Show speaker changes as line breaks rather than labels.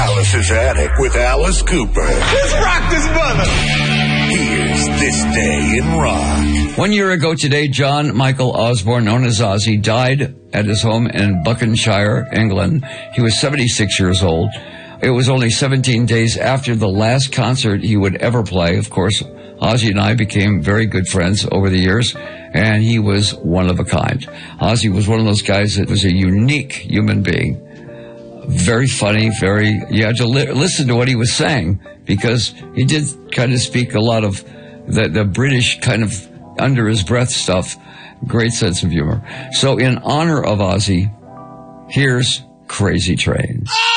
Alice's Attic with Alice Cooper.
Let's rock this mother.
Here's This Day in Rock.
1 year ago today, John Michael Osborne, known as Ozzy, died at his home in Buckinghamshire, England. He was 76 years old. It was only 17 days after the last concert he would ever play. Of course, Ozzy and I became very good friends over the years, and he was one of a kind. Ozzy was one of those guys that was a unique human being. Very funny, you had to listen to what he was saying, because he did kind of speak a lot of the British kind of under his breath stuff. Great sense of humor. So in honor of Ozzy, here's Crazy Train.